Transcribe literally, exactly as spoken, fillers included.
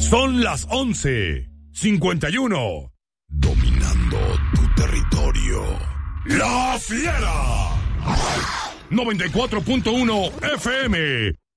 Son las once cincuenta y uno. Dominando tu territorio. La Fiera. noventa y cuatro punto uno F M.